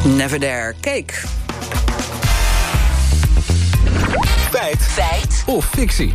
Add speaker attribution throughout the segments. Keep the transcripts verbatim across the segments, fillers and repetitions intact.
Speaker 1: Never Dare. Cake.
Speaker 2: Feit. Feit. Of fictie.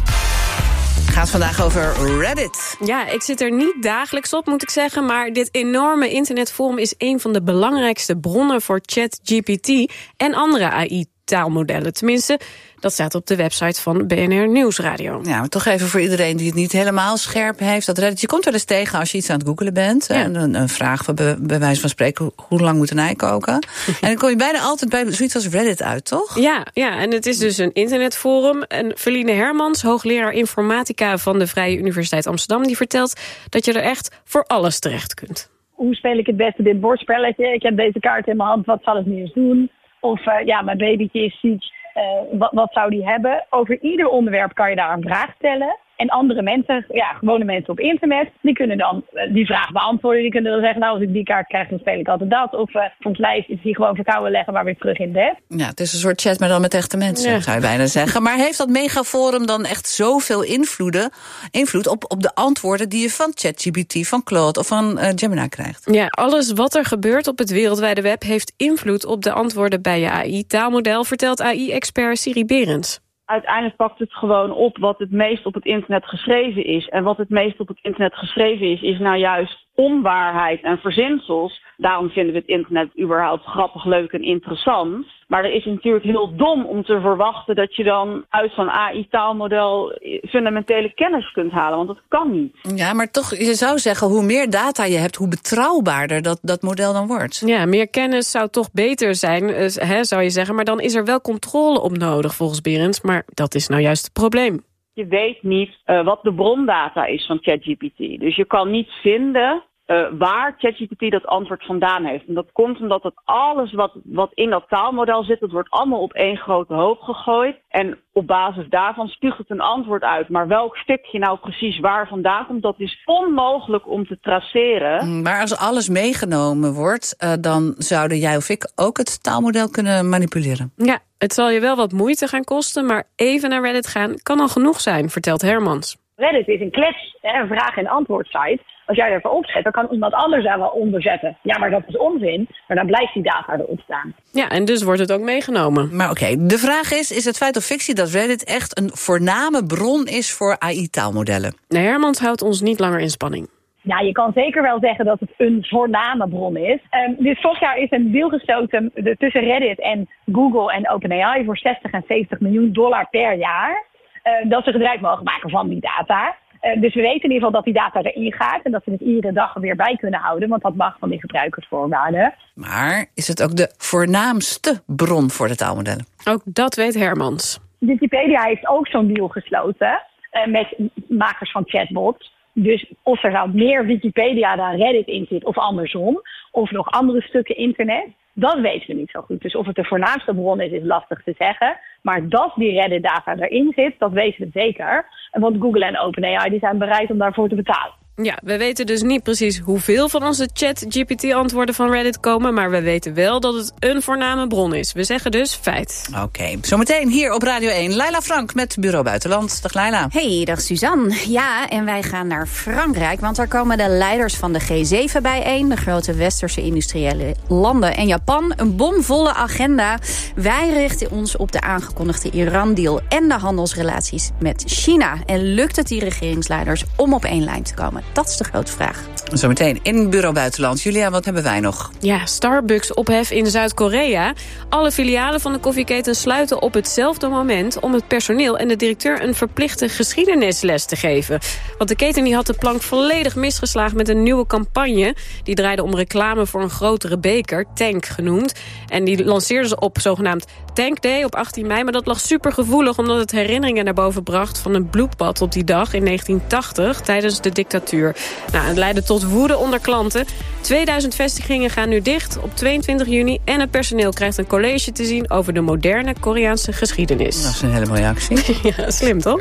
Speaker 1: Gaat vandaag over Reddit.
Speaker 3: Ja, ik zit er niet dagelijks op, moet ik zeggen, maar dit enorme internetforum is een van de belangrijkste bronnen voor ChatGPT en andere A I-taalmodellen. Tenminste, dat staat op de website van B N R Nieuwsradio.
Speaker 1: Ja, maar toch even voor iedereen die het niet helemaal scherp heeft. Dat Reddit, je komt wel eens tegen als je iets aan het googelen bent. Ja. En een, een vraag, bij, bij wijze van spreken, hoe lang moet een ei koken? En dan kom je bijna altijd bij zoiets als Reddit uit, toch?
Speaker 3: Ja, ja, en het is dus een internetforum. En Feline Hermans, hoogleraar informatica van de Vrije Universiteit Amsterdam, die vertelt dat je er echt voor alles terecht kunt.
Speaker 4: Hoe speel ik het beste dit bordspelletje? Ik heb deze kaart in mijn hand, wat zal het nu eens doen? Of uh, ja, mijn babytje is ziek. Uh, wat, wat zou die hebben? Over ieder onderwerp kan je daar een vraag stellen. En andere mensen, ja, gewone mensen op internet, die kunnen dan uh, die vraag beantwoorden. Die kunnen dan zeggen, nou, als ik die kaart krijg, dan speel ik altijd dat. Of uh, ons lijf is die gewoon verkouden leggen, maar weer terug in bed.
Speaker 1: Ja, het is een soort chat, maar dan met echte mensen, ja, zou je bijna zeggen. Maar heeft dat megaforum dan echt zoveel invloeden, invloed op, op de antwoorden die je van ChatGPT, van Claude of van uh, Gemini krijgt?
Speaker 3: Ja, alles wat er gebeurt op het wereldwijde web heeft invloed op de antwoorden bij je A I-taalmodel, vertelt A I-expert Siri Berends.
Speaker 5: Uiteindelijk pakt het gewoon op wat het meest op het internet geschreven is. En wat het meest op het internet geschreven is, is nou juist onwaarheid en verzinsels. Daarom vinden we het internet überhaupt grappig, leuk en interessant. Maar er is natuurlijk heel dom om te verwachten dat je dan uit zo'n A I-taalmodel fundamentele kennis kunt halen. Want dat kan niet.
Speaker 1: Ja, maar toch, je zou zeggen, hoe meer data je hebt, hoe betrouwbaarder dat, dat model dan wordt.
Speaker 3: Ja, meer kennis zou toch beter zijn, hè, zou je zeggen. Maar dan is er wel controle op nodig, volgens Berends. Maar dat is nou juist het probleem.
Speaker 5: Je weet niet uh, wat de brondata is van ChatGPT. Dus je kan niet vinden Uh, waar ChatGPT dat antwoord vandaan heeft. En dat komt omdat het alles wat, wat in dat taalmodel zit, dat wordt allemaal op één grote hoop gegooid. En op basis daarvan spuugt het een antwoord uit. Maar welk stukje nou precies waar vandaan komt, dat is onmogelijk om te traceren.
Speaker 1: Maar als alles meegenomen wordt, uh, dan zouden jij of ik ook het taalmodel kunnen manipuleren.
Speaker 3: Ja, het zal je wel wat moeite gaan kosten, maar even naar Reddit gaan kan al genoeg zijn, vertelt Hermans.
Speaker 4: Reddit is een klets, een vraag- en antwoordsite. Als jij ervoor opzet, dan kan iemand anders daar wel onder zetten. Ja, maar dat is onzin, maar dan blijft die data erop staan.
Speaker 3: Ja, en dus wordt het ook meegenomen.
Speaker 1: Maar oké, okay, de vraag is, is het feit of fictie dat Reddit echt een voorname bron is voor A I-taalmodellen?
Speaker 3: Nee, Hermans houdt ons niet langer in spanning.
Speaker 4: Ja, je kan zeker wel zeggen dat het een voorname bron is. Um, dit vorig jaar is een deal gesloten tussen Reddit en Google en OpenAI voor zestig en zeventig miljoen dollar per jaar. Uh, dat ze gebruik mogen maken van die data. Uh, dus we weten in ieder geval dat die data erin gaat en dat we het iedere dag weer bij kunnen houden, want dat mag van die gebruikersvoorwaarden.
Speaker 1: Maar is het ook de voornaamste bron voor de taalmodellen?
Speaker 3: Ook dat weet Hermans.
Speaker 4: Wikipedia heeft ook zo'n deal gesloten uh, met makers van chatbots. Dus of er nou meer Wikipedia dan Reddit in zit of andersom, of nog andere stukken internet, dat weten we niet zo goed. Dus of het de voornaamste bron is, is lastig te zeggen. Maar dat die Reddit-data erin zit, dat weten we zeker. En want Google en OpenAI die zijn bereid om daarvoor te betalen.
Speaker 3: Ja, we weten dus niet precies hoeveel van onze ChatGPT-antwoorden van Reddit komen, maar we weten wel dat het een voorname bron is. We zeggen dus feit.
Speaker 1: Oké, okay. Zometeen hier op Radio één. Laila Frank met Bureau Buitenland. Dag Laila.
Speaker 6: Hey, dag Suzanne. Ja, en wij gaan naar Frankrijk, want daar komen de leiders van de G zeven bijeen, de grote westerse industriële landen en Japan. Een bomvolle agenda. Wij richten ons op de aangekondigde Iran-deal en de handelsrelaties met China. En lukt het die regeringsleiders om op één lijn te komen? Dat is de grote vraag.
Speaker 1: Zometeen in Bureau Buitenland. Julia, wat hebben wij nog?
Speaker 3: Ja, Starbucks ophef in Zuid-Korea. Alle filialen van de koffieketen sluiten op hetzelfde moment om het personeel en de directeur een verplichte geschiedenisles te geven. Want de keten die had de plank volledig misgeslagen met een nieuwe campagne. Die draaide om reclame voor een grotere beker, Tank genoemd. En die lanceerden ze op zogenaamd Tank Day op achttien mei. Maar dat lag super gevoelig omdat het herinneringen naar boven bracht van een bloedbad op die dag in negentien tachtig tijdens de dictatuur. Nou, het leidde tot woede onder klanten. tweeduizend vestigingen gaan nu dicht op tweeëntwintig juni. En het personeel krijgt een college te zien over de moderne Koreaanse geschiedenis.
Speaker 1: Dat is een hele mooie actie.
Speaker 3: Ja, slim toch?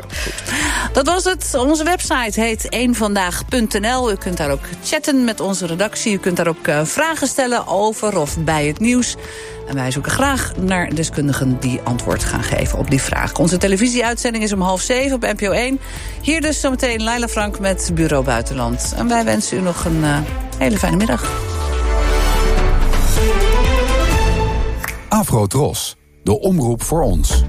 Speaker 1: Dat was het. Onze website heet eenvandaag punt n l. U kunt daar ook chatten met onze redactie. U kunt daar ook uh, vragen stellen over of bij het nieuws. En wij zoeken graag naar deskundigen die antwoord gaan geven op die vraag. Onze televisieuitzending is om half zeven op N P O één. Hier dus zometeen Laila Frank met Bureau Buitenland. En wij wensen u nog een uh, hele fijne middag.
Speaker 7: Afro Tros, de omroep voor ons.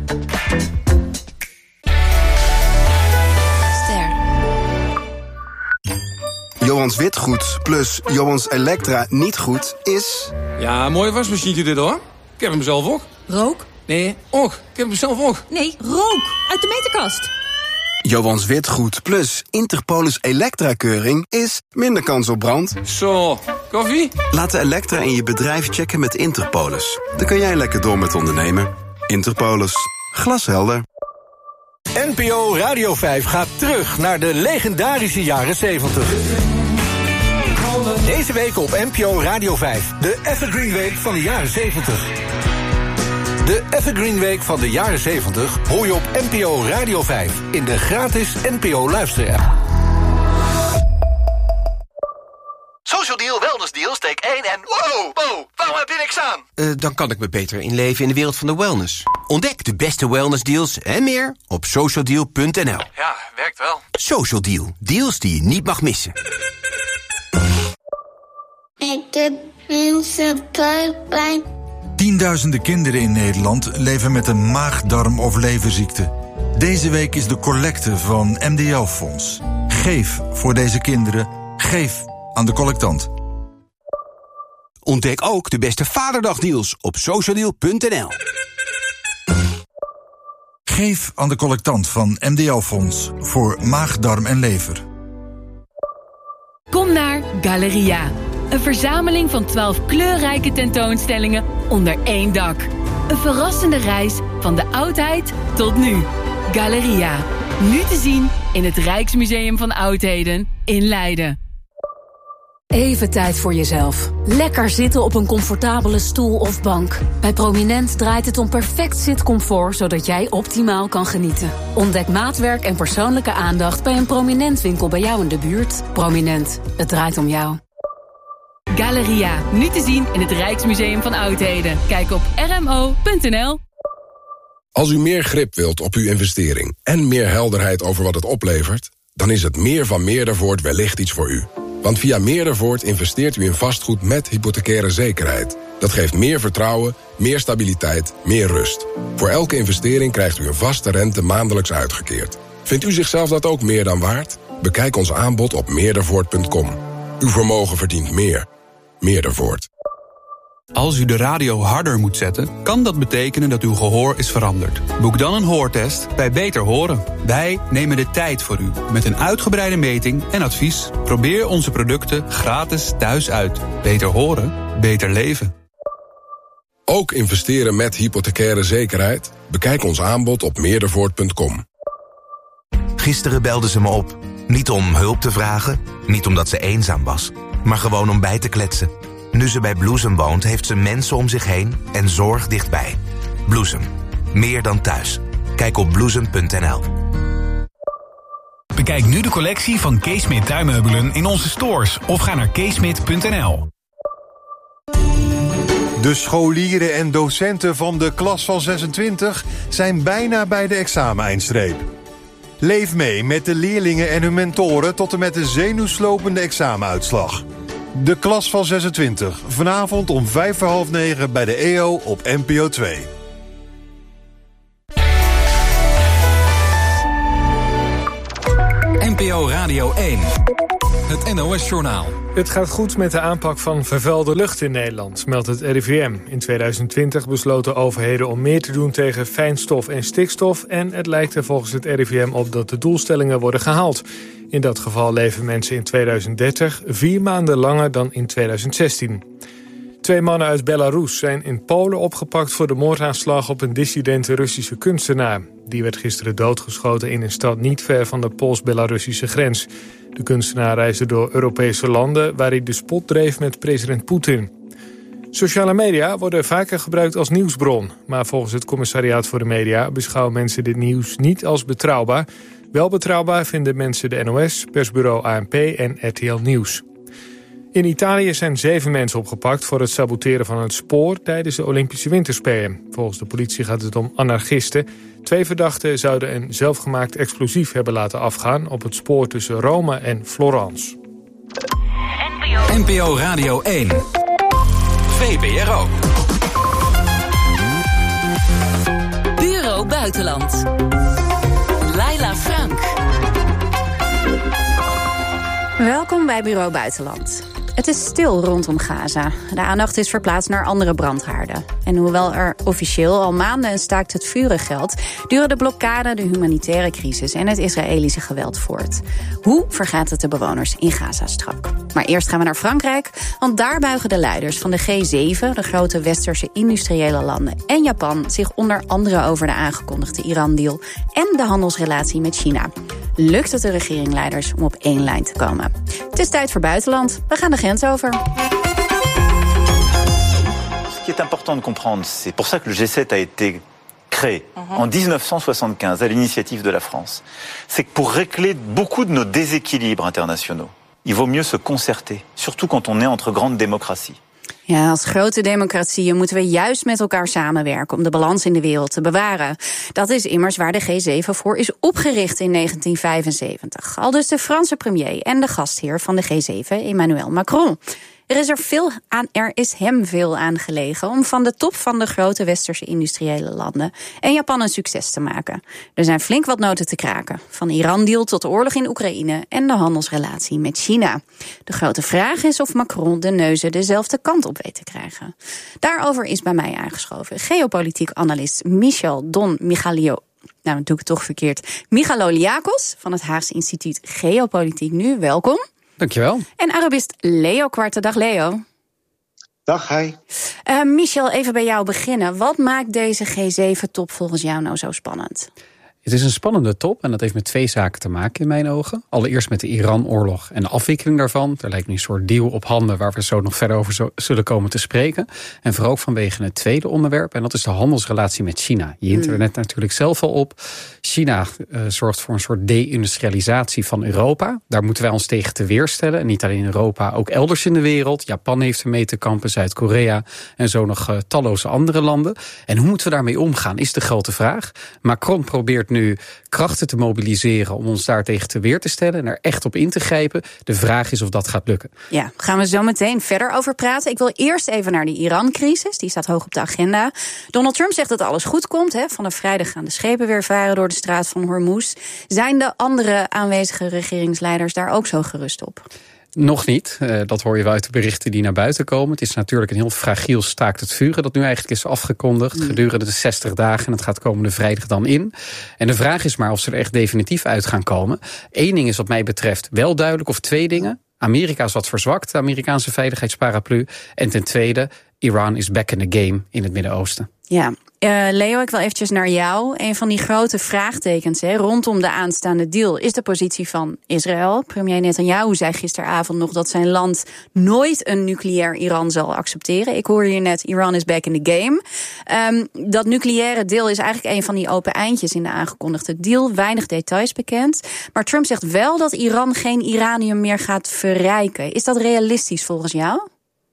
Speaker 8: Johans Witgoed plus Johans Elektra niet goed is...
Speaker 9: Ja, mooie wasmachientje dit hoor. Ik heb hem zelf ook.
Speaker 10: Rook?
Speaker 9: Nee, ook. Ik heb hem zelf ook.
Speaker 10: Nee, rook. Uit de meterkast.
Speaker 8: Johans Witgoed plus Interpolis Elektra-keuring is minder kans op brand.
Speaker 9: Zo, koffie?
Speaker 8: Laat de Elektra in je bedrijf checken met Interpolis. Dan kan jij lekker door met ondernemen. Interpolis. Glashelder.
Speaker 2: N P O Radio vijf gaat terug naar de legendarische jaren zeventig. Deze week op N P O Radio vijf, de Evergreen Week van de jaren zeventig. De Evergreen Week van de jaren zeventig hoor je op N P O Radio vijf in de gratis N P O luisterapp.
Speaker 11: Social Deal, Wellness Deal, steek één en... Wow, wow, waarom heb je niks aan?
Speaker 12: Uh, dan kan ik me beter inleven in de wereld van de wellness. Ontdek de beste wellnessdeals en meer op social deal punt n l.
Speaker 11: Ja, werkt wel.
Speaker 12: Social Deal, deals die je niet mag missen.
Speaker 13: Ik heb heel buikpijn.
Speaker 14: Tienduizenden kinderen in Nederland leven met een maag, darm of leverziekte. Deze week is de collecte van M D L-fonds. Geef voor deze kinderen. Geef aan de collectant.
Speaker 12: Ontdek ook de beste vaderdagdeals op social deal punt n l.
Speaker 14: Geef aan de collectant van M D L-fonds voor maag, darm en lever.
Speaker 15: Kom naar Galeria. Een verzameling van twaalf kleurrijke tentoonstellingen onder één dak. Een verrassende reis van de oudheid tot nu. Galeria. Nu te zien in het Rijksmuseum van Oudheden in Leiden.
Speaker 16: Even tijd voor jezelf. Lekker zitten op een comfortabele stoel of bank. Bij Prominent draait het om perfect zitcomfort, zodat jij optimaal kan genieten. Ontdek maatwerk en persoonlijke aandacht bij een Prominent winkel bij jou in de buurt. Prominent, het draait om jou.
Speaker 15: Galeria, nu te zien in het Rijksmuseum van Oudheden. Kijk op r m o punt n l.
Speaker 17: Als u meer grip wilt op uw investering en meer helderheid over wat het oplevert, dan is het meer van Meerdervoort wellicht iets voor u. Want via Meerdervoort investeert u in vastgoed met hypothecaire zekerheid. Dat geeft meer vertrouwen, meer stabiliteit, meer rust. Voor elke investering krijgt u een vaste rente maandelijks uitgekeerd. Vindt u zichzelf dat ook meer dan waard? Bekijk ons aanbod op meerdervoort punt com. Uw vermogen verdient meer. Meerdervoort.
Speaker 18: Als u de radio harder moet zetten, kan dat betekenen dat uw gehoor is veranderd. Boek dan een hoortest bij Beter Horen. Wij nemen de tijd voor u met een uitgebreide meting en advies. Probeer onze producten gratis thuis uit. Beter horen, beter leven.
Speaker 17: Ook investeren met hypothecaire zekerheid? Bekijk ons aanbod op meerdervoort punt com.
Speaker 19: Gisteren belde ze me op. Niet om hulp te vragen, niet omdat ze eenzaam was, maar gewoon om bij te kletsen. Nu ze bij Bloesem woont, heeft ze mensen om zich heen en zorg dichtbij. Bloesem. Meer dan thuis. Kijk op bloesem punt n l.
Speaker 20: Bekijk nu de collectie van Keesmit tuinmeubelen in onze stores of ga naar keesmit punt n l.
Speaker 21: De scholieren en docenten van de klas van zesentwintig zijn bijna bij de exameneindstreep. Leef mee met de leerlingen en hun mentoren tot en met de zenuwslopende examenuitslag. De klas van zesentwintig, vanavond om vijf voor half negen bij de E O op N P O twee.
Speaker 2: N P O Radio één. Het N O S-journaal.
Speaker 22: Het gaat goed met de aanpak van vervuilde lucht in Nederland, meldt het R I V M. In tweeduizend twintig besloten overheden om meer te doen tegen fijnstof en stikstof, en het lijkt er volgens het R I V M op dat de doelstellingen worden gehaald. In dat geval leven mensen in tweeduizend dertig vier maanden langer dan in tweeduizend zestien. Twee mannen uit Belarus zijn in Polen opgepakt voor de moordaanslag op een dissidente Russische kunstenaar. Die werd gisteren doodgeschoten in een stad niet ver van de Pools-Belarussische grens. De kunstenaar reisde door Europese landen waar hij de spot dreef met president Poetin. Sociale media worden vaker gebruikt als nieuwsbron, maar volgens het Commissariaat voor de Media beschouwen mensen dit nieuws niet als betrouwbaar. Wel betrouwbaar vinden mensen de N O S, persbureau A N P en R T L Nieuws. In Italië zijn zeven mensen opgepakt voor het saboteren van het spoor tijdens de Olympische Winterspelen. Volgens de politie gaat het om anarchisten. Twee verdachten zouden een zelfgemaakt explosief hebben laten afgaan op het spoor tussen Rome en Florence.
Speaker 2: N P O Radio één. V P R O.
Speaker 15: Buitenland. Laila Frank.
Speaker 6: Welkom bij Bureau Buitenland. Het is stil rondom Gaza. De aandacht is verplaatst naar andere brandhaarden. En hoewel er officieel al maanden een staakt het vuren geldt, duren de blokkade, de humanitaire crisis en het Israëlische geweld voort. Hoe vergaat het de bewoners in Gazastrook? Maar eerst gaan we naar Frankrijk, want daar buigen de leiders van de G zeven, de grote westerse industriële landen, en Japan zich onder andere over de aangekondigde Iran-deal en de handelsrelatie met China. Lukt het de regeringsleiders om op één lijn te komen? Het is tijd voor buitenland. We gaan de grens over.
Speaker 4: Ce qui est important de comprendre, c'est pour ça que le G sept a été créé uh-huh. en dix-neuf cent soixante-quinze à l'initiative de la France. C'est que pour régler beaucoup de nos déséquilibres internationaux, il vaut mieux se concerter, surtout quand on est entre grandes démocraties.
Speaker 6: Ja, als grote democratieën moeten we juist met elkaar samenwerken om de balans in de wereld te bewaren. Dat is immers waar de G zeven voor is opgericht in negentien vijfenzeventig. Aldus de Franse premier en de gastheer van de G zeven, Emmanuel Macron. Er is, er, veel aan, er is hem veel aan gelegen om van de top van de grote westerse industriële landen en Japan een succes te maken. Er zijn flink wat noten te kraken. Van Iran-deal tot de oorlog in Oekraïne en de handelsrelatie met China. De grote vraag is of Macron de neuzen dezelfde kant op weet te krijgen. Daarover is bij mij aangeschoven geopolitiek analist Michel Don Michalio. Nou, dan doe ik het toch verkeerd. Michaloliakos van het Haagse Instituut Geopolitiek Nu. Welkom.
Speaker 5: Dankjewel.
Speaker 6: En Arabist Leo Quarte. Dag Leo.
Speaker 23: Dag, hi.
Speaker 6: Uh, Michel, even bij jou beginnen. Wat maakt deze G zeven-top volgens jou nou zo spannend?
Speaker 5: Het is een spannende top en dat heeft met twee zaken te maken in mijn ogen. Allereerst met de Iran-oorlog en de afwikkeling daarvan. Er lijkt nu een soort deal op handen waar we zo nog verder over zo zullen komen te spreken. En vooral ook vanwege het tweede onderwerp en dat is de handelsrelatie met China. Je hint er net natuurlijk zelf al op. China uh, zorgt voor een soort deindustrialisatie van Europa. Daar moeten wij ons tegen te weerstellen. En niet alleen in Europa, ook elders in de wereld. Japan heeft ermee te kampen, Zuid-Korea en zo nog uh, talloze andere landen. En hoe moeten we daarmee omgaan, is de grote vraag. Macron probeert nu krachten te mobiliseren om ons daartegen te weer te stellen en er echt op in te grijpen. De vraag is of dat gaat lukken.
Speaker 6: Ja, gaan we zo meteen verder over praten. Ik wil eerst even naar die Iran-crisis. Die staat hoog op de agenda. Donald Trump zegt dat alles goed komt. Hè. Vanaf vrijdag gaan de schepen weer varen door de straat van Hormuz. Zijn de andere aanwezige regeringsleiders daar ook zo gerust op?
Speaker 5: Nog niet. Uh, dat hoor je wel uit de berichten die naar buiten komen. Het is natuurlijk een heel fragiel staakt het vuren dat nu eigenlijk is afgekondigd. Mm. Gedurende de zestig dagen en het gaat komende vrijdag dan in. En de vraag is maar of ze er echt definitief uit gaan komen. Eén ding is wat mij betreft wel duidelijk, of twee dingen. Amerika is wat verzwakt, de Amerikaanse veiligheidsparaplu. En ten tweede, Iran is back in the game in het Midden-Oosten.
Speaker 6: Ja, uh, Leo, ik wil eventjes naar jou. Een van die grote vraagtekens hè, rondom de aanstaande deal is de positie van Israël. Premier Netanyahu zei gisteravond nog dat zijn land nooit een nucleair Iran zal accepteren. Ik hoor hier net, Iran is back in the game. Um, dat nucleaire deel is eigenlijk een van die open eindjes in de aangekondigde deal. Weinig details bekend. Maar Trump zegt wel dat Iran geen uranium meer gaat verrijken. Is dat realistisch volgens jou?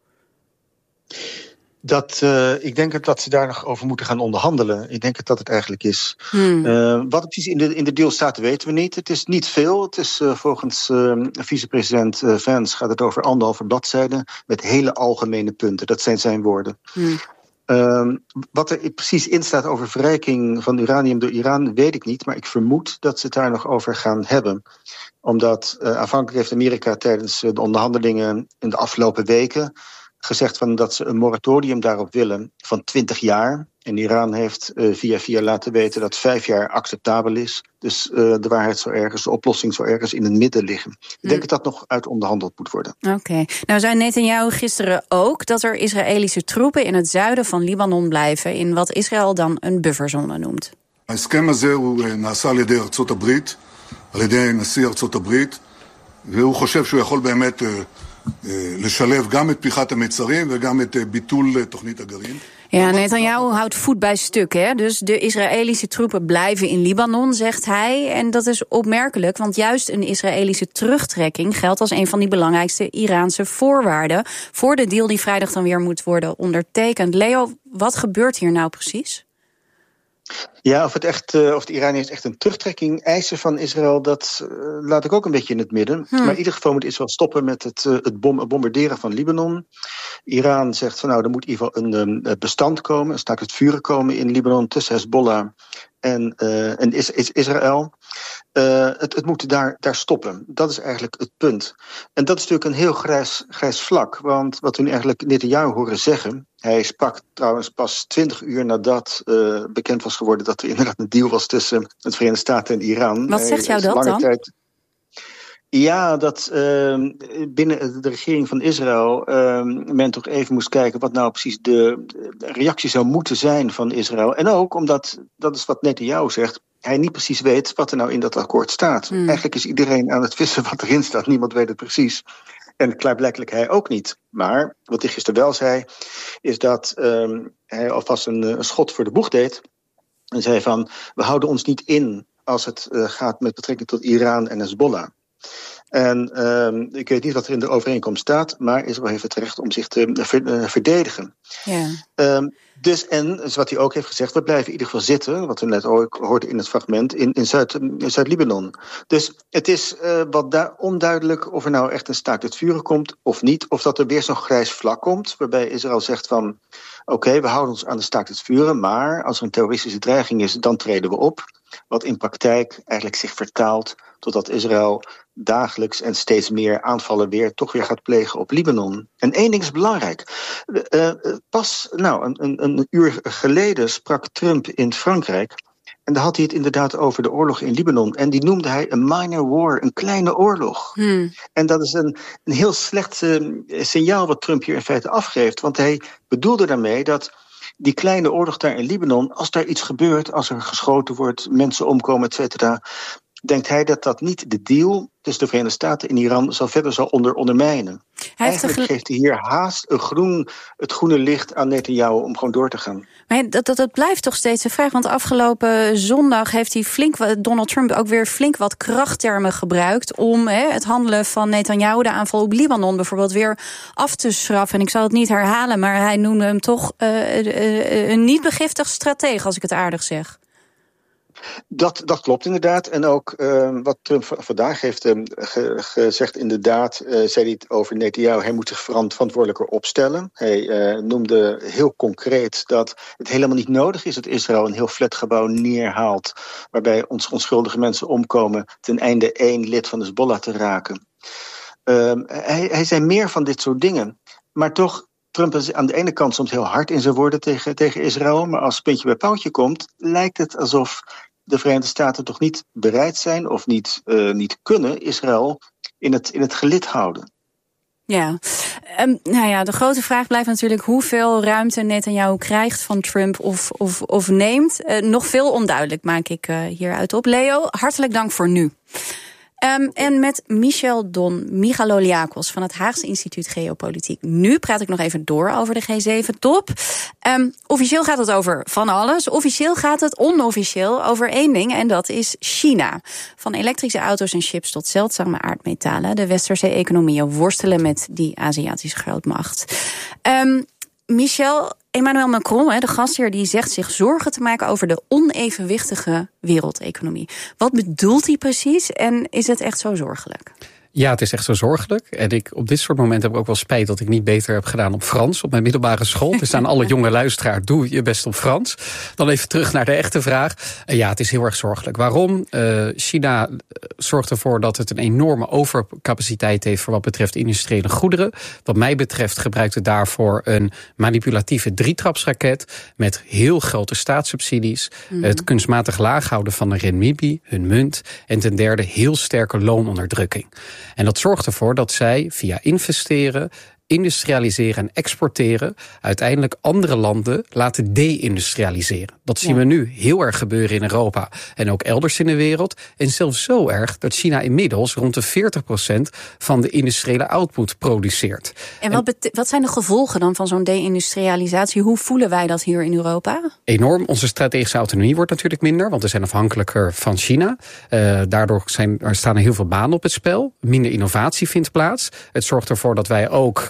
Speaker 23: Dat, uh, ik denk dat ze daar nog over moeten gaan onderhandelen. Ik denk dat dat het eigenlijk is. Hmm. Uh, wat precies in de, in de deal staat, weten we niet. Het is niet veel. Het is uh, volgens uh, vicepresident uh, Vance gaat het over anderhalve bladzijde met hele algemene punten. Dat zijn zijn woorden. Hmm. Uh, wat er precies in staat over verrijking van uranium door Iran, weet ik niet. Maar ik vermoed dat ze het daar nog over gaan hebben. Omdat uh, aanvankelijk heeft Amerika tijdens de onderhandelingen in de afgelopen weken gezegd van dat ze een moratorium daarop willen van twintig jaar. En Iran heeft uh, via via laten weten dat vijf jaar acceptabel is. Dus uh, de waarheid zou ergens, de oplossing zou ergens in het midden liggen. Ik denk mm. dat dat nog uit onderhandeld moet worden.
Speaker 6: Oké. Okay. Nou zei Netanyahu gisteren ook dat er Israëlische troepen in het zuiden van Libanon blijven in wat Israël dan een bufferzone noemt.
Speaker 24: ההסכם הזה הוא נעשה על ידי ארצות הברית, על ידי נשיא ארצות הברית, והוא חושב שהוא יכול באמת לשלב גם את פתיחת המצרים וגם את ביטול תוכנית הגרעין.
Speaker 6: Ja, Netanyahu houdt voet bij stuk, hè. Dus de Israëlische troepen blijven in Libanon, zegt hij. En dat is opmerkelijk, want juist een Israëlische terugtrekking geldt als een van die belangrijkste Iraanse voorwaarden voor de deal die vrijdag dan weer moet worden ondertekend. Leo, wat gebeurt hier nou precies?
Speaker 23: Ja, of, het echt, uh, of de Iraniërs echt een terugtrekking eisen van Israël, dat uh, laat ik ook een beetje in het midden. Hmm. Maar in ieder geval moet Israël stoppen met het, uh, het bom- bombarderen van Libanon. Iran zegt van nou, er moet in ieder geval een um, bestand komen, een staakt het vuren komen in Libanon tussen Hezbollah en, uh, en is, is Israël. Uh, het, het moet daar, daar stoppen. Dat is eigenlijk het punt. En dat is natuurlijk een heel grijs, grijs vlak. Want wat we nu eigenlijk Netanyahu horen zeggen, hij sprak trouwens pas twintig uur nadat uh, bekend was geworden dat er inderdaad een deal was tussen het Verenigde Staten en Iran.
Speaker 6: Wat zegt jou dat dan?
Speaker 23: Tijd... Ja, dat uh, binnen de regering van Israël uh, men toch even moest kijken wat nou precies de, de reactie zou moeten zijn van Israël. En ook omdat, dat is wat Netanyahu zegt, hij niet precies weet wat er nou in dat akkoord staat. Hmm. Eigenlijk is iedereen aan het vissen wat erin staat. Niemand weet het precies. En klaarblijkelijk hij ook niet. Maar wat hij gisteren wel zei, is dat um, hij alvast een, een schot voor de boeg deed. En zei van, we houden ons niet in als het uh, gaat met betrekking tot Iran en Hezbollah. En um, ik weet niet wat er in de overeenkomst staat, maar Israël heeft het recht om zich te ver, uh, verdedigen.
Speaker 6: Ja.
Speaker 23: Um, dus, en dus wat hij ook heeft gezegd, we blijven in ieder geval zitten, wat we net ook hoorden in het fragment, in, in, Zuid, in Zuid-Libanon. Dus het is uh, wat da- onduidelijk of er nou echt een staakt het vuren komt of niet, of dat er weer zo'n grijs vlak komt, waarbij Israël zegt van, oké, okay, we houden ons aan de staakt het vuren, maar als er een terroristische dreiging is, dan treden we op. Wat in praktijk eigenlijk zich vertaalt totdat Israël dagelijks en steeds meer aanvallen weer toch weer gaat plegen op Libanon. En één ding is belangrijk. Uh, pas nou, een, een uur geleden sprak Trump in Frankrijk. En daar had hij het inderdaad over de oorlog in Libanon. En die noemde hij een minor war, een kleine oorlog. Hmm. En dat is een, een heel slecht uh, signaal wat Trump hier in feite afgeeft. Want hij bedoelde daarmee dat die kleine oorlog daar in Libanon, als daar iets gebeurt, als er geschoten wordt, mensen omkomen, et cetera, denkt hij dat dat niet de deal tussen de Verenigde Staten en Iran zal verder zal onder, ondermijnen. Hij Eigenlijk gel- geeft hij hier haast een groen, het groene licht aan Netanyahu om gewoon door te gaan.
Speaker 6: Maar dat, dat, dat blijft toch steeds de vraag. Want afgelopen zondag heeft hij flink, Donald Trump ook weer flink wat krachttermen gebruikt om he, het handelen van Netanyahu, de aanval op Libanon bijvoorbeeld, weer af te schraffen. En ik zal het niet herhalen, maar hij noemde hem toch uh, uh, een niet begiftigd stratege, als ik het aardig zeg.
Speaker 23: Dat, dat klopt inderdaad. En ook uh, wat Trump v- vandaag heeft uh, ge- gezegd, inderdaad, uh, zei hij het over Netanyahu, hij moet zich verant- verantwoordelijker opstellen. Hij uh, noemde heel concreet dat het helemaal niet nodig is dat Israël een heel flatgebouw neerhaalt, waarbij ons onschuldige mensen omkomen, ten einde één lid van Hezbollah te raken. Uh, hij, hij zei meer van dit soort dingen. Maar toch, Trump is aan de ene kant soms heel hard in zijn woorden tegen, tegen Israël, maar als het puntje bij paaltje komt, lijkt het alsof de Verenigde Staten toch niet bereid zijn of niet, uh, niet kunnen Israël in het, in het gelid houden.
Speaker 6: Ja, um, nou ja, de grote vraag blijft natuurlijk hoeveel ruimte Netanyahu krijgt van Trump of, of, of neemt. Uh, nog veel onduidelijk maak ik uh, hieruit op. Leo, hartelijk dank voor nu. Um, en met Michel Don Michaloliakos van het Haagse Instituut Geopolitiek. Nu praat ik nog even door over de G zeven top. Um, officieel gaat het over van alles. Officieel gaat het onofficieel over één ding, en dat is China. Van elektrische auto's en chips tot zeldzame aardmetalen. De westerse economieën worstelen met die Aziatische grootmacht. Um, Michel, Emmanuel Macron, de gastheer, die zegt zich zorgen te maken over de onevenwichtige wereldeconomie. Wat bedoelt hij precies en is het echt zo zorgelijk?
Speaker 5: Ja, het is echt zo zorgelijk. En ik, op dit soort momenten heb ik ook wel spijt dat ik niet beter heb gedaan op Frans op mijn middelbare school. Dus aan alle jonge luisteraars, doe je best op Frans. Dan even terug naar de echte vraag. Uh, ja, het is heel erg zorgelijk. Waarom? Uh, China zorgt ervoor dat het een enorme overcapaciteit heeft voor wat betreft industriële goederen. Wat mij betreft gebruikt het daarvoor een manipulatieve drietrapsraket met heel grote staatssubsidies. Mm. Het kunstmatig laag houden van de renminbi, hun munt. En ten derde heel sterke loononderdrukking. En dat zorgt ervoor dat zij via investeren, industrialiseren en exporteren uiteindelijk andere landen laten de-industrialiseren. Dat zien ja. we nu heel erg gebeuren in Europa en ook elders in de wereld. En zelfs zo erg dat China inmiddels rond de veertig procent van de industriële output produceert.
Speaker 6: En wat, bete- wat zijn de gevolgen dan van zo'n de-industrialisatie? Hoe voelen wij dat hier in Europa?
Speaker 5: Enorm. Onze strategische autonomie wordt natuurlijk minder, want we zijn afhankelijker van China. Uh, daardoor zijn, er staan er heel veel banen op het spel. Minder innovatie vindt plaats. Het zorgt ervoor dat wij ook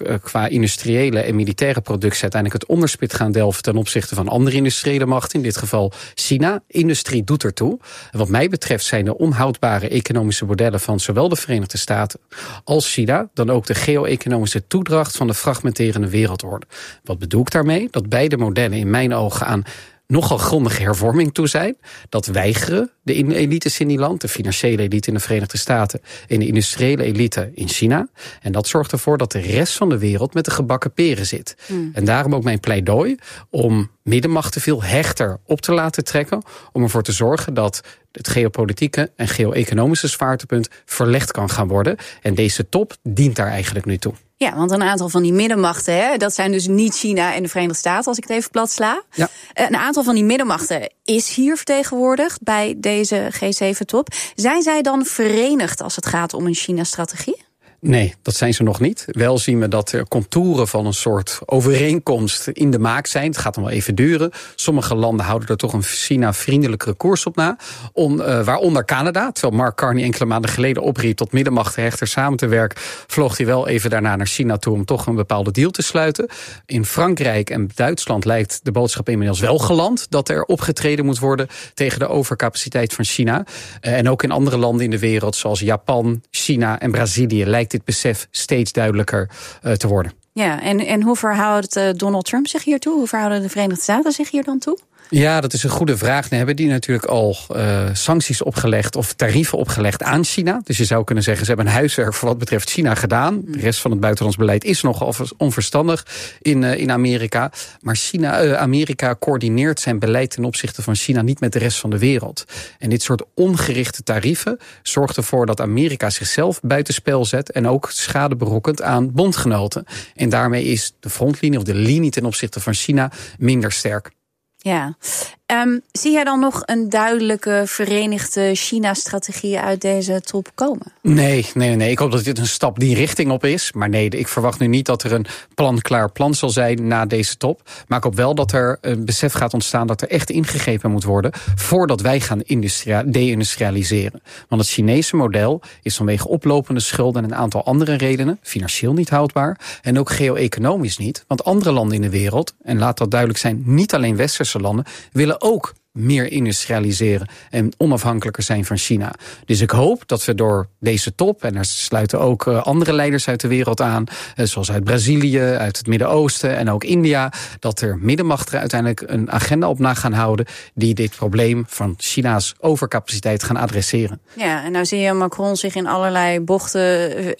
Speaker 5: uh, qua industriële en militaire productie uiteindelijk het onderspit gaan delven ten opzichte van andere industriële machten, in dit geval China. Industrie doet ertoe. En wat mij betreft zijn de onhoudbare economische modellen van zowel de Verenigde Staten als China dan ook de geo-economische toedracht van de fragmenterende wereldorde. Wat bedoel ik daarmee? Dat beide modellen in mijn ogen aan nogal grondige hervorming toe zijn. Dat weigeren de elites in die land, de financiële elite in de Verenigde Staten en de industriële elite in China. En dat zorgt ervoor dat de rest van de wereld met de gebakken peren zit. Mm. En daarom ook mijn pleidooi om middenmachten veel hechter op te laten trekken, om ervoor te zorgen dat het geopolitieke en geo-economische zwaartepunt verlegd kan gaan worden. En deze top dient daar eigenlijk nu toe.
Speaker 6: Ja, want een aantal van die middenmachten, hè, dat zijn dus niet China en de Verenigde Staten, als ik het even plat sla. Ja. Een aantal van die middenmachten is hier vertegenwoordigd bij deze G zeven top. Zijn zij dan verenigd als het gaat om een China-strategie?
Speaker 5: Nee, dat zijn ze nog niet. Wel zien we dat er contouren van een soort overeenkomst in de maak zijn. Het gaat dan wel even duren. Sommige landen houden er toch een China-vriendelijkere koers op na. On, uh, waaronder Canada. Terwijl Mark Carney enkele maanden geleden opriep tot middenmachten hechter samen te werken, vloog hij wel even daarna naar China toe om toch een bepaalde deal te sluiten. In Frankrijk en Duitsland lijkt de boodschap inmiddels wel geland dat er opgetreden moet worden tegen de overcapaciteit van China. Uh, en ook in andere landen in de wereld, zoals Japan, China en Brazilië, lijkt dit besef steeds duidelijker uh, te worden.
Speaker 6: Ja, en, en hoe verhoudt uh, Donald Trump zich hier toe? Hoe verhouden de Verenigde Staten zich hier dan toe?
Speaker 5: Ja, dat is een goede vraag. Dan hebben die natuurlijk al uh, sancties opgelegd of tarieven opgelegd aan China. Dus je zou kunnen zeggen, ze hebben een huiswerk voor wat betreft China gedaan. De rest van het buitenlands beleid is nogal onverstandig in, uh, in Amerika. Maar China, uh, Amerika coördineert zijn beleid ten opzichte van China niet met de rest van de wereld. En dit soort ongerichte tarieven zorgt ervoor dat Amerika zichzelf buitenspel zet en ook schade berokkent aan bondgenoten. En daarmee is de frontlinie of de linie ten opzichte van China minder sterk.
Speaker 6: Ja. Um, zie jij dan nog een duidelijke verenigde China-strategie uit deze top komen?
Speaker 5: Nee, nee, nee. Ik hoop dat dit een stap die richting op is. Maar nee, ik verwacht nu niet dat er een plan-klaar plan zal zijn na deze top. Maar ik hoop wel dat er een besef gaat ontstaan dat er echt ingegrepen moet worden voordat wij gaan industria- deindustrialiseren. Want het Chinese model is vanwege oplopende schulden en een aantal andere redenen financieel niet houdbaar. En ook geo-economisch niet. Want andere landen in de wereld, en laat dat duidelijk zijn, niet alleen westerse landen, willen ook meer industrialiseren en onafhankelijker zijn van China. Dus ik hoop dat we door deze top, en er sluiten ook andere leiders uit de wereld aan, zoals uit Brazilië, uit het Midden-Oosten en ook India, dat er middenmachten uiteindelijk een agenda op na gaan houden die dit probleem van China's overcapaciteit gaan adresseren.
Speaker 6: Ja, en nou zie je Macron zich in allerlei bochten uh,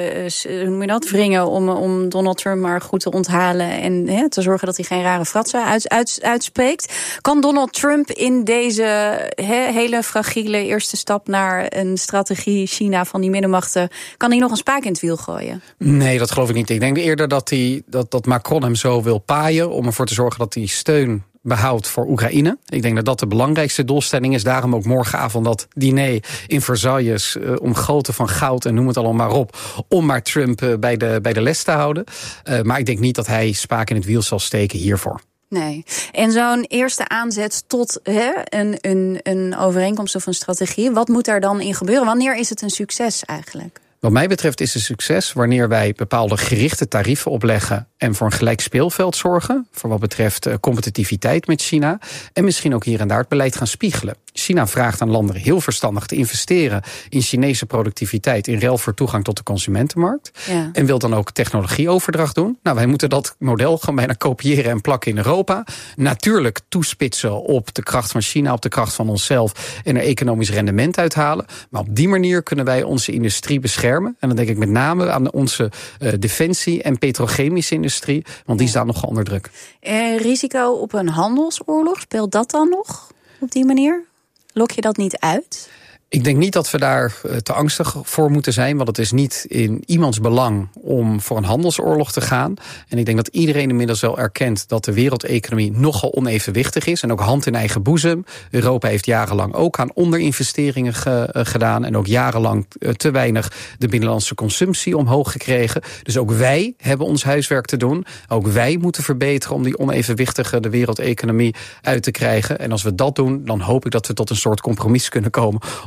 Speaker 6: hoe noem je dat, wringen om, om Donald Trump maar goed te onthalen en he, te zorgen dat hij geen rare fratsen uit, uit, uitspreekt. Kan Donald Trump in deze he, hele fragiele eerste stap naar een strategie China van die middenmachten, kan hij nog een spaak in het wiel gooien?
Speaker 5: Nee, dat geloof ik niet. Ik denk eerder dat, hij, dat, dat Macron hem zo wil paaien om ervoor te zorgen dat hij steun behoudt voor Oekraïne. Ik denk dat dat de belangrijkste doelstelling is. Daarom ook morgenavond dat diner in Versailles uh, omgoten van goud en noem het allemaal maar op, om maar Trump uh, bij, de, bij de les te houden. Uh, maar ik denk niet dat hij spaak in het wiel zal steken hiervoor.
Speaker 6: Nee. En zo'n eerste aanzet tot hè, een, een, een overeenkomst of een strategie, wat moet daar dan in gebeuren? Wanneer is het een succes eigenlijk?
Speaker 5: Wat mij betreft is het succes wanneer wij bepaalde gerichte tarieven opleggen en voor een gelijk speelveld zorgen, voor wat betreft competitiviteit met China, en misschien ook hier en daar het beleid gaan spiegelen. China vraagt aan landen heel verstandig te investeren in Chinese productiviteit in ruil voor toegang tot de consumentenmarkt. Ja. En wil dan ook technologieoverdracht doen. Nou, wij moeten dat model gewoon bijna kopiëren en plakken in Europa. Natuurlijk toespitsen op de kracht van China, op de kracht van onszelf en er economisch rendement uithalen. Maar op die manier kunnen wij onze industrie beschermen. En dan denk ik met name aan onze uh, defensie- en petrochemische industrie, want die ja. staan nogal onder druk.
Speaker 6: Uh, risico op een handelsoorlog, speelt dat dan nog op die manier? Lok je dat niet uit?
Speaker 5: Ik denk niet dat we daar te angstig voor moeten zijn, want het is niet in iemands belang om voor een handelsoorlog te gaan. En ik denk dat iedereen inmiddels wel erkent dat de wereldeconomie nogal onevenwichtig is en ook hand in eigen boezem. Europa heeft jarenlang ook aan onderinvesteringen ge, uh, gedaan en ook jarenlang uh, te weinig de binnenlandse consumptie omhoog gekregen. Dus ook wij hebben ons huiswerk te doen. Ook wij moeten verbeteren om die onevenwichtige de wereldeconomie uit te krijgen. En als we dat doen, dan hoop ik dat we tot een soort compromis kunnen komen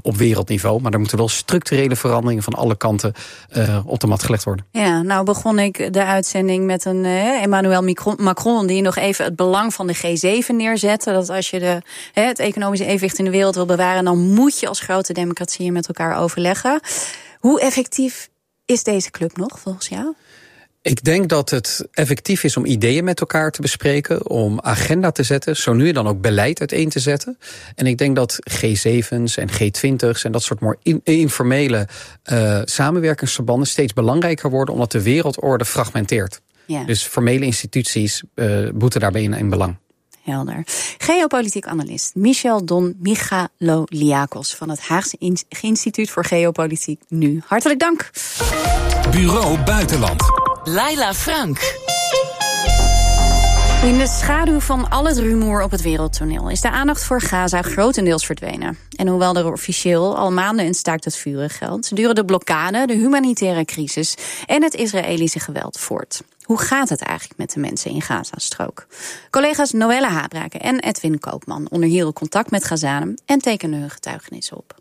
Speaker 5: op wereldniveau. Maar er moeten wel structurele veranderingen van alle kanten uh, op de mat gelegd worden.
Speaker 6: Ja, nou begon ik de uitzending met een uh, Emmanuel Macron die nog even het belang van de G zeven neerzette. Dat als je de, uh, het economische evenwicht in de wereld wil bewaren, dan moet je als grote democratieën met elkaar overleggen. Hoe effectief is deze club nog volgens jou?
Speaker 5: Ik denk dat het effectief is om ideeën met elkaar te bespreken, om agenda te zetten, zo nu en dan ook beleid uiteen te zetten. En ik denk dat G zeven's en G twintig's en dat soort more in, informele uh, samenwerkingsverbanden steeds belangrijker worden, omdat de wereldorde fragmenteert. Ja. Dus formele instituties uh, moeten daarbij in, in belang.
Speaker 6: Helder. Geopolitiek analist Michel Don Michaloliakos van het Haagse Instituut voor Geopolitiek Nu. Hartelijk dank.
Speaker 2: Bureau Buitenland.
Speaker 1: Laila Frank.
Speaker 6: In de schaduw van al het rumoer op het wereldtoneel is de aandacht voor Gaza grotendeels verdwenen. En hoewel er officieel al maanden een staakt het vuren geldt, duren de blokkade, de humanitaire crisis en het Israëlische geweld voort. Hoe gaat het eigenlijk met de mensen in Gazastrook? Collega's Noelle Habrake en Edwin Koopman onderhielden contact met Gazanen en tekenden hun getuigenissen op.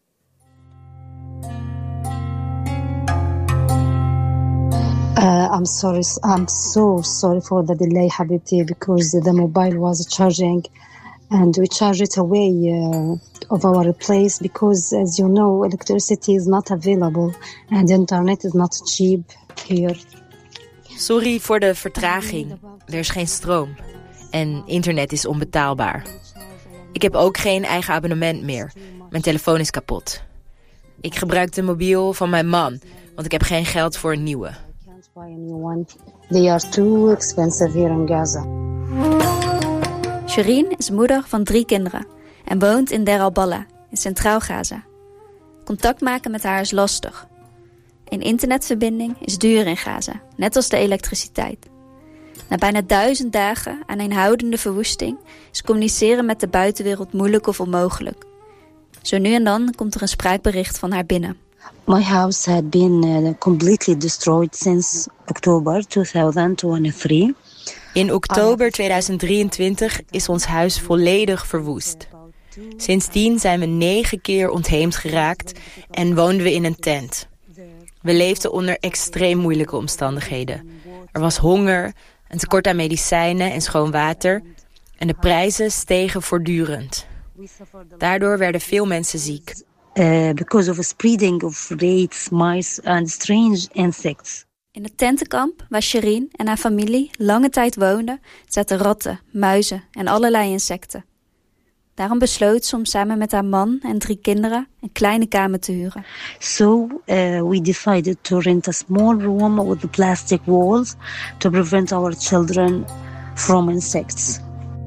Speaker 3: Uh, I'm sorry. I'm so sorry for the delay, Habibti, because the mobile was charging, and we charge it away uh, of our place because, as you know, electricity is not available and internet is not cheap here.
Speaker 7: Sorry voor de vertraging. Er is geen stroom en internet is onbetaalbaar. Ik heb ook geen eigen abonnement meer. Mijn telefoon is kapot. Ik gebruik de mobiel van mijn man, want ik heb geen geld voor een nieuwe.
Speaker 3: They are too expensive here in Gaza.
Speaker 10: Shireen is moeder van drie kinderen en woont in Der al-Bala, in Centraal Gaza. Contact maken met haar is lastig. Een internetverbinding is duur in Gaza, net als de elektriciteit. Na bijna duizend dagen aan eenhoudende verwoesting is communiceren met de buitenwereld moeilijk of onmogelijk. Zo nu en dan komt er een spraakbericht van haar binnen.
Speaker 3: My house had been uh, completely destroyed since October tweeduizend drieëntwintig.
Speaker 7: In oktober tweeduizend drieëntwintig is ons huis volledig verwoest. Sindsdien zijn we negen keer ontheemd geraakt en woonden we in een tent. We leefden onder extreem moeilijke omstandigheden. Er was honger, een tekort aan medicijnen en schoon water en de prijzen stegen voortdurend. Daardoor werden veel mensen ziek.
Speaker 3: Uh, because of a spreading of rats, mice and strange insects.
Speaker 10: In het tentenkamp waar Shireen en haar familie lange tijd woonden, zaten ratten, muizen en allerlei insecten. Daarom besloot ze om samen met haar man en drie kinderen een kleine kamer te huren.
Speaker 3: So uh, we decided to rent a small room with the plastic walls to prevent our children from insects.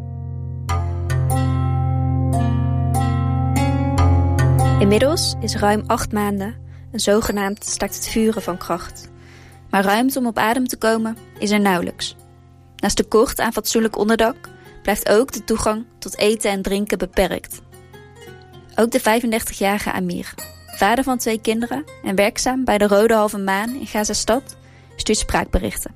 Speaker 10: Inmiddels is ruim acht maanden een zogenaamd staakt het vuren van kracht. Maar ruimte om op adem te komen is er nauwelijks. Naast tekort aan fatsoenlijk onderdak blijft ook de toegang tot eten en drinken beperkt. Ook de vijfendertigjarige Amir, vader van twee kinderen en werkzaam bij de Rode Halve Maan in Gaza-stad, stuurt spraakberichten.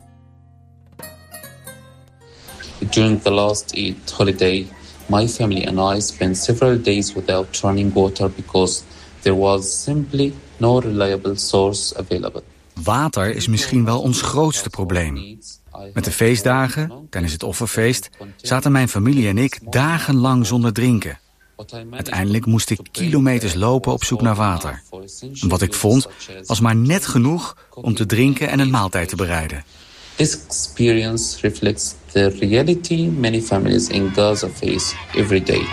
Speaker 25: During the last Eid holiday, my family and I spent several days without running water because there was simply no reliable source available.
Speaker 26: Water is misschien wel ons grootste probleem. Met de feestdagen, tijdens het offerfeest, zaten mijn familie en ik dagenlang zonder drinken. Uiteindelijk moest ik kilometers lopen op zoek naar water. En wat ik vond, was maar net genoeg om te drinken en een maaltijd te bereiden.
Speaker 25: This experience reflects the reality many families in Gaza face every day.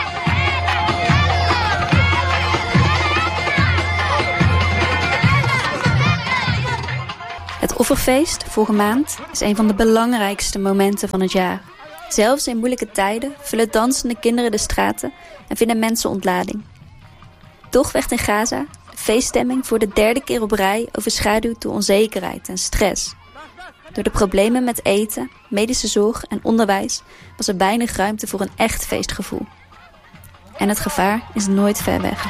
Speaker 10: Het offerfeest, vorige maand, is een van de belangrijkste momenten van het jaar. Zelfs in moeilijke tijden vullen dansende kinderen de straten en vinden mensen ontlading. Toch werd in Gaza de feeststemming voor de derde keer op rij overschaduwd door onzekerheid en stress. Door de problemen met eten, medische zorg en onderwijs was er weinig ruimte voor een echt feestgevoel. En het gevaar is nooit ver weg.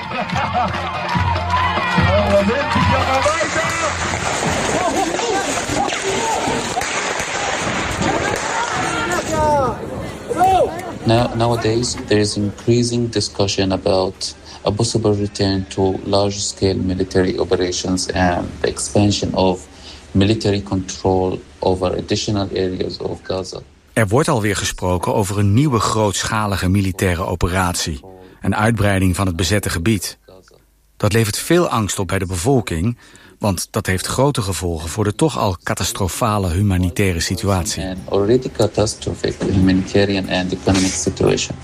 Speaker 25: Now, nowadays, there is increasing discussion about a possible return to large-scale military operations and the expansion of military control over additional areas of Gaza.
Speaker 26: Er wordt alweer gesproken over een nieuwe grootschalige militaire operatie. Een uitbreiding van het bezette gebied. Dat levert veel angst op bij de bevolking, want dat heeft grote gevolgen voor de toch al catastrofale humanitaire situatie.
Speaker 25: An already catastrophic humanitarian and economic situation.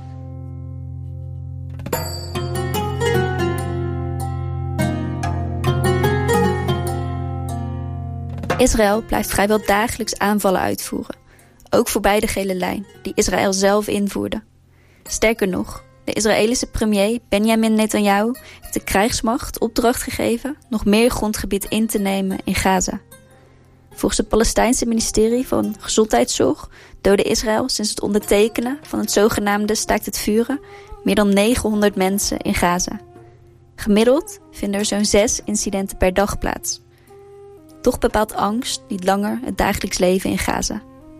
Speaker 10: Israël blijft vrijwel dagelijks aanvallen uitvoeren. Ook voorbij de gele lijn, die Israël zelf invoerde. Sterker nog, de Israëlische premier Benjamin Netanyahu heeft de krijgsmacht opdracht gegeven nog meer grondgebied in te nemen in Gaza. Volgens het Palestijnse ministerie van Gezondheidszorg doodde Israël sinds het ondertekenen van het zogenaamde staakt het vuren meer dan negenhonderd mensen in Gaza. Gemiddeld vinden er zo'n zes incidenten per dag plaats. Toch bepaalt angst niet langer het dagelijks leven in Gaza.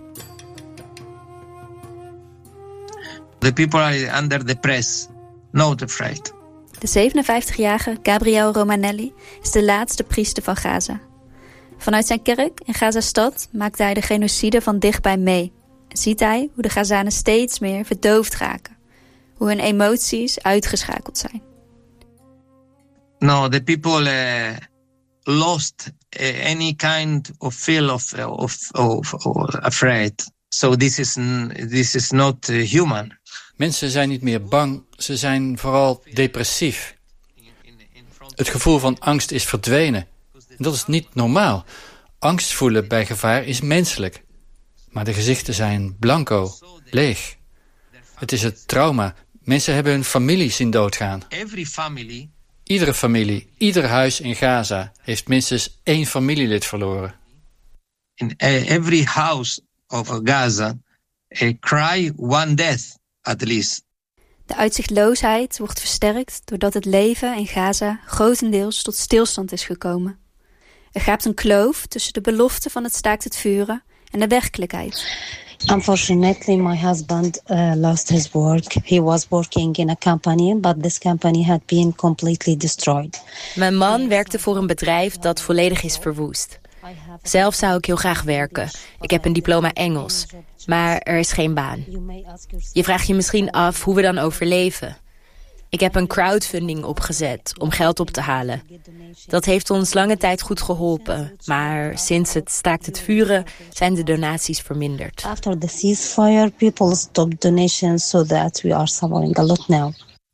Speaker 1: The people are under the press, not afraid.
Speaker 10: De zevenenvijftigjarige Gabriel Romanelli is de laatste priester van Gaza. Vanuit zijn kerk in Gaza-stad maakt hij de genocide van dichtbij mee. En ziet hij hoe de Gazanen steeds meer verdoofd raken. Hoe hun emoties uitgeschakeld zijn.
Speaker 1: No, the people uh, lost uh, any kind of feel of, of, of, of afraid. So this is, this is not uh, human.
Speaker 8: Mensen zijn niet meer bang, ze zijn vooral depressief. Het gevoel van angst is verdwenen. En dat is niet normaal. Angst voelen bij gevaar is menselijk. Maar de gezichten zijn blanco, leeg. Het is het trauma. Mensen hebben hun familie zien doodgaan.
Speaker 1: Every family,
Speaker 8: Iedere familie, ieder huis in Gaza heeft minstens één familielid verloren.
Speaker 1: in every house of Gaza, uh, cry one death at least.
Speaker 10: De uitzichtloosheid wordt versterkt doordat het leven in Gaza grotendeels tot stilstand is gekomen. Er gaat een kloof tussen de belofte van het staakt het vuren en de werkelijkheid.
Speaker 3: Unfortunately, my husband uh, lost his work. He was working in a company, but this company had been completely destroyed.
Speaker 7: Mijn man werkte voor een bedrijf dat volledig is verwoest. Zelf zou ik heel graag werken. Ik heb een diploma Engels, maar er is geen baan. Je vraagt je misschien af hoe we dan overleven. Ik heb een crowdfunding opgezet om geld op te halen. Dat heeft ons lange tijd goed geholpen, maar sinds het staakt het vuren zijn de donaties verminderd.
Speaker 3: After the ceasefire, people stopped donations, so that we are suffering a lot now.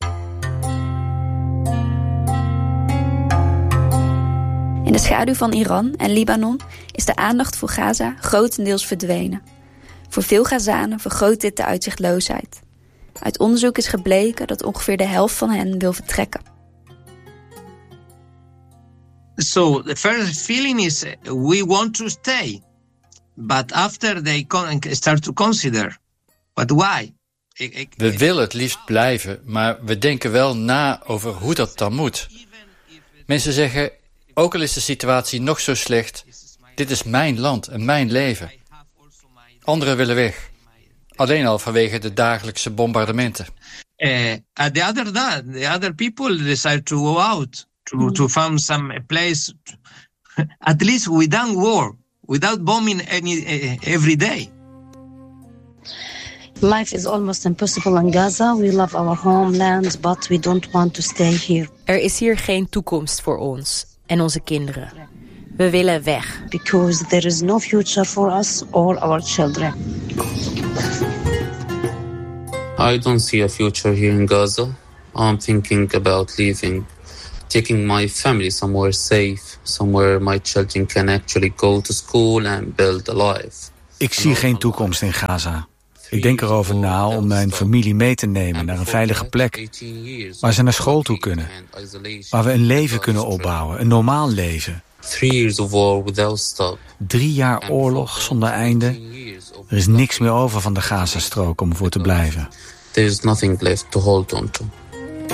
Speaker 10: In de schaduw van Iran en Libanon is de aandacht voor Gaza grotendeels verdwenen. Voor veel Gazanen vergroot dit de uitzichtloosheid. Uit onderzoek is gebleken dat ongeveer de helft van hen wil vertrekken.
Speaker 1: So the first feeling is we want to stay, but after they start to consider, but why?
Speaker 8: We willen het liefst blijven, maar we denken wel na over hoe dat dan moet. Mensen zeggen, ook al is de situatie nog zo slecht, dit is mijn land en mijn leven. Anderen willen weg. Alleen al vanwege de dagelijkse bombardementen.
Speaker 1: Uh, at the other that, the other people decide to go out, to, mm. to find some place, at least without war, without bombing any uh, every day.
Speaker 3: Life is almost impossible in Gaza. We love our homeland, but we don't want to stay here.
Speaker 7: Er is hier geen toekomst voor ons en onze kinderen. We willen weg.
Speaker 3: Because there is no future for us or our children.
Speaker 25: I don't see a future here in Gaza. I'm thinking about leaving, taking my family somewhere safe, somewhere my children can actually go to school and build a life.
Speaker 26: Ik zie geen toekomst in Gaza. Ik denk erover na om mijn familie mee te nemen naar een veilige plek, waar ze naar school toe kunnen, waar we een leven kunnen opbouwen, een normaal leven. Drie jaar oorlog zonder einde. Er is niks meer over van de Gazastrook om voor te blijven.
Speaker 25: There is nothing left to hold on to.